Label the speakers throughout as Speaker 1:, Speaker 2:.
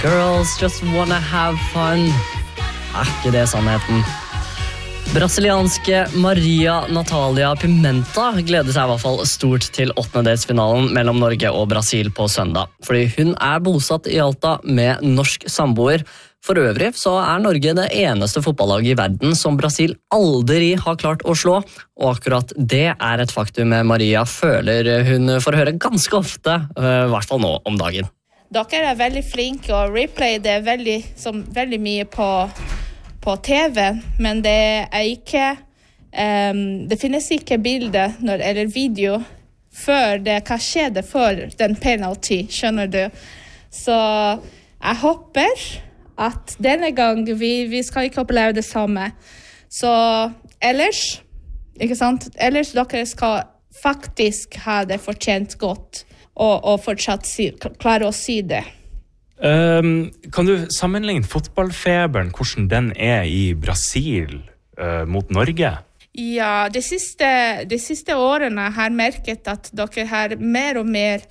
Speaker 1: Girls just wanna have fun. Ikke det sannheten? Brasilianske Maria Natalia Pimenta gleder seg I hvert fall stort til åttendedelsfinalen mellom Norge og Brasil på søndag. Fordi hun bosatt I Alta med norsk samboer. For øvrig så Norge det eneste fotballaget I verden som Brasil aldri har klart å slå. Og akkurat det et faktum Maria føler hun får høre ganske ofte, I hvert fall nå om dagen.
Speaker 2: Dere veldig flinke og replay det veldig mye på TV, men det ikke det finnes ikke bilde eller video før det kan skje det før den penalty, skjønner du? Så jeg håper at denne gang vi skal ikke oppleve det samme. Så ellers, ikke sant? Ellers dere skal faktisk ha det fortjent godt og fortsatt klare å si det.
Speaker 3: Kan du sammenligne fotballfeberen, hvordan den I Brasil mot Norge?
Speaker 2: Ja, de siste årene har jeg merket at dere har mer og mer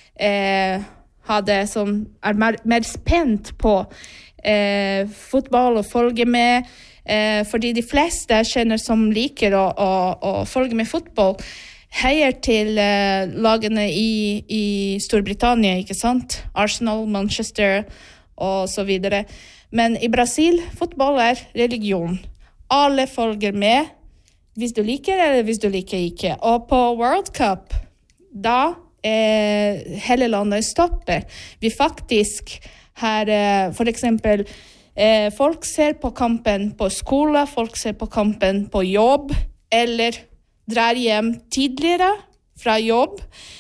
Speaker 2: mer spent på fotball og følge med, fordi de fleste kjenner som liker å følge med fotball, heier til lagene I Storbritannia, ikke sant? Arsenal, Manchester og så videre. Men I Brasil, fotball religion. Alle følger med, hvis du liker eller hvis du liker ikke. Og på World Cup, da hele landet stopper. Vi faktisk har, for eksempel, folk ser på kampen på skole, folk ser på kampen på jobb, eller drar hjem tidligere fra jobb,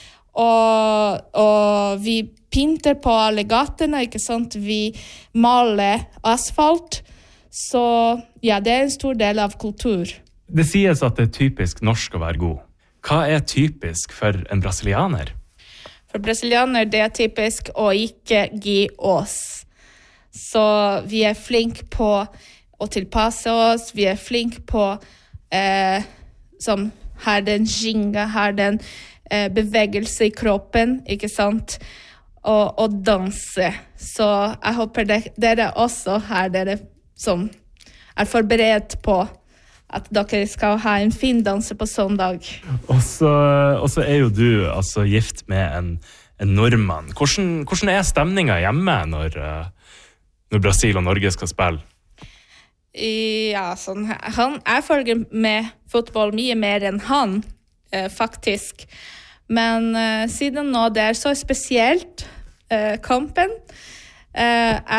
Speaker 2: og vi pynter på alle gatene, ikke sant? Vi maler asfalt, så ja, det en stor del av kultur.
Speaker 3: Det sies at det typisk norsk å være god. Hva typisk for en brasilianer?
Speaker 2: For brasilianer det typisk å ikke gi oss. Så vi flink på å tilpasse oss, vi flink på som har den ginga, har den bevegelse I kroppen, ikke sant? Og danse. Så jeg håper dere også har dere som forberedt på at dere skal ha en fin danse på søndag.
Speaker 3: Og så jo du altså gift med en nordmann. Hvordan stemningen hjemme når Brasil og Norge skal spille?
Speaker 2: Ja, sånn. Jeg følger med fotball mye mer enn han, faktisk. Men siden nå det så spesielt, kampen,